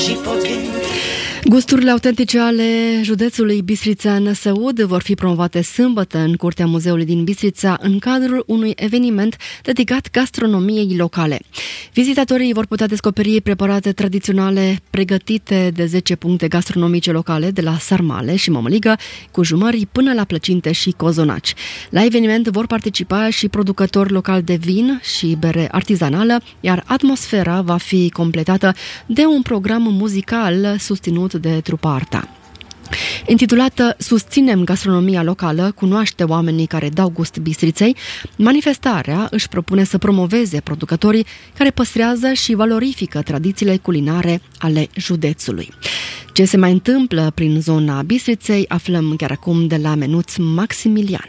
Gusturile autentice ale județului Bistrița-Năsăud vor fi promovate sâmbătă în Curtea Muzeului din Bistrița în cadrul unui eveniment dedicat gastronomiei locale. Vizitatorii vor putea descoperi preparate tradiționale pregătite de 10 puncte gastronomice locale, de la sarmale și mămăligă, cu jumări până la plăcinte și cozonaci. La eveniment vor participa și producători locali de vin și bere artizanală, iar atmosfera va fi completată de un program muzical susținut de trupa Arta. Intitulată Susținem gastronomia locală, cunoaște oamenii care dau gust Bistriței, manifestarea își propune să promoveze producătorii care păstrează și valorifică tradițiile culinare ale județului. Ce se mai întâmplă prin zona Bistriței aflăm chiar acum de la Menuț Maximilian.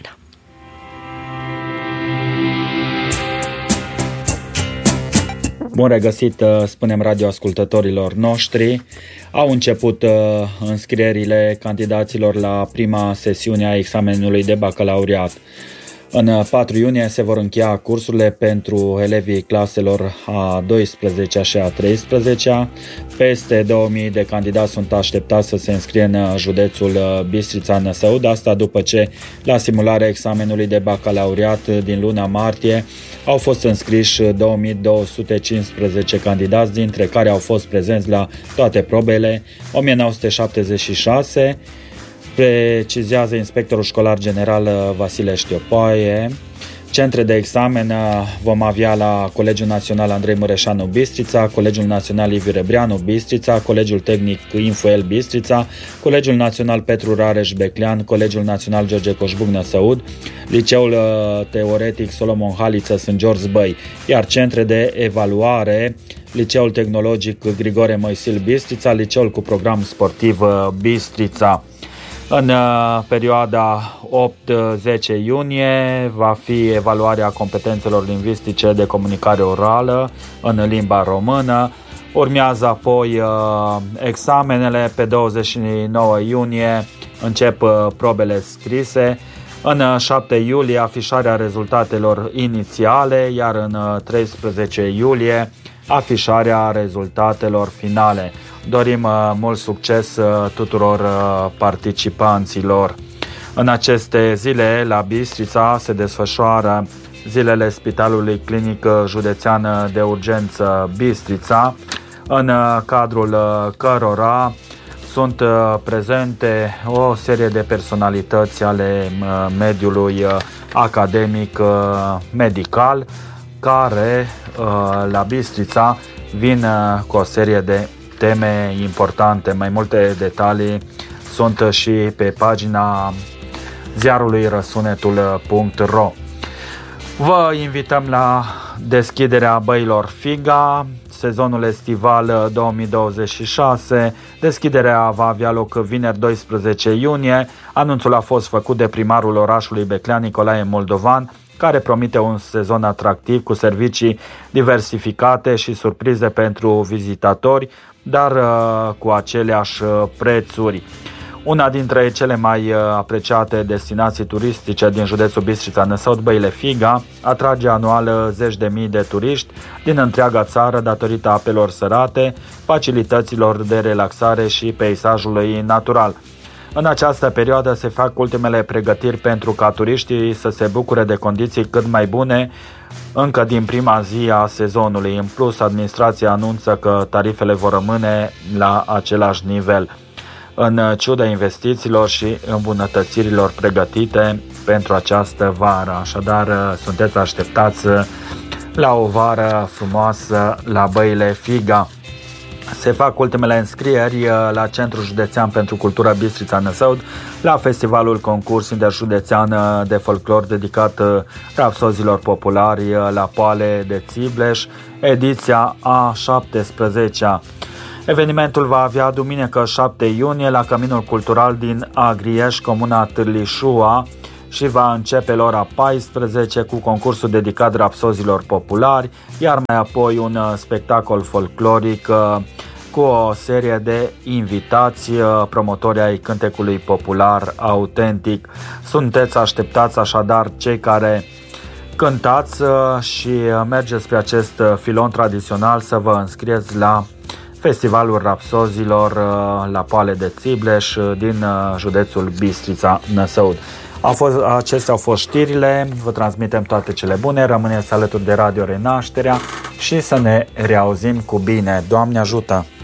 Bun regăsit, spunem radioascultătorilor noștri. Au început înscrierile candidaților la prima sesiune a examenului de bacalaureat. În 4 iunie se vor încheia cursurile pentru elevii claselor a 12-a și a 13-a. Peste 2000 de candidați sunt așteptați să se înscrie în județul Bistrița-Năsăud, asta după ce la simularea examenului de bacalaureat din luna martie au fost înscriși 2215 candidați, dintre care au fost prezenți la toate probele 1976, precizează inspectorul școlar general Vasile Știopoaie. Centre de examen vom avea la Colegiul Național Andrei Mureșanu Bistrița, Colegiul Național Liviu Rebreanu Bistrița, Colegiul Tehnic Infoel Bistrița, Colegiul Național Petru Rareș Beclean, Colegiul Național George Coșbuc Năsăud, Liceul Teoretic Solomon Haliță St. George Băi, iar centre de evaluare: Liceul Tehnologic Grigore Moisil Bistrița, Liceul cu program sportiv Bistrița. În perioada 8-10 iunie va fi evaluarea competențelor lingvistice de comunicare orală în limba română. Urmează apoi examenele. Pe 29 iunie încep probele scrise. În 7 iulie afișarea rezultatelor inițiale, iar în 13 iulie afișarea rezultatelor finale. Dorim mult succes tuturor participanților. În aceste zile la Bistrița se desfășoară zilele Spitalului Clinic Județean de Urgență Bistrița, în cadrul cărora sunt prezente o serie de personalități ale mediului academic medical, care la Bistrița vin cu o serie de teme importante. Mai multe detalii sunt și pe pagina ziarului răsunetul.ro. Vă invităm la deschiderea băilor Figa, sezonul estival 2026. Deschiderea va avea loc vineri 12 iunie. Anunțul a fost făcut de primarul orașului Beclean, Nicolae Moldovan, care promite un sezon atractiv cu servicii diversificate și surprize pentru vizitatori, dar cu aceleași prețuri. Una dintre cele mai apreciate destinații turistice din județul Bistrița-Năsăud, Băile Figa, atrage anual zeci de mii de turiști din întreaga țară datorită apelor sărate, facilităților de relaxare și peisajului natural. În această perioadă se fac ultimele pregătiri pentru ca turiștii să se bucure de condiții cât mai bune încă din prima zi a sezonului. În plus, administrația anunță că tarifele vor rămâne la același nivel, în ciuda investițiilor și îmbunătățirilor pregătite pentru această vară. Așadar, sunteți așteptați la o vară frumoasă la Băile Figa. Se fac ultimele înscrieri la Centrul Județean pentru Cultură Bistrița-Năsăud la Festivalul Concurs Interjudețean de Folclor dedicat rapsozilor populari la Poale de Țibleș, ediția a 17-a. Evenimentul va avea duminică 7 iunie la Căminul Cultural din Agrieș, comuna Târlișua, și va începe la ora 14 cu concursul dedicat rapsozilor populari, iar mai apoi un spectacol folcloric cu o serie de invitați promotori ai cântecului popular autentic. Sunteți așteptați așadar cei care cântați și mergeți pe acest filon tradițional să vă înscrieți la Festivalul Rapsozilor la Poale de Țibleș din județul Bistrița, Năsăud. Acestea au fost știrile, vă transmitem toate cele bune, rămâneți alături de Radio Renașterea și să ne reauzim cu bine. Doamne ajută!